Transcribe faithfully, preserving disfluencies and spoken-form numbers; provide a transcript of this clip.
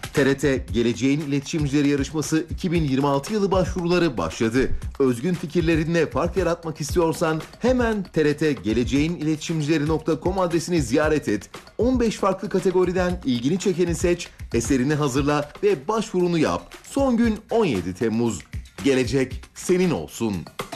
T R T Geleceğin İletişimcileri Yarışması iki bin yirmi altı yılı başvuruları başladı. Özgün fikirlerinle fark yaratmak istiyorsan hemen T R T geleceğin iletişimcileri nokta com adresini ziyaret et. on beş farklı kategoriden ilgini çekeni seç, eserini hazırla ve başvurunu yap. Son gün on yedi Temmuz. Gelecek senin olsun.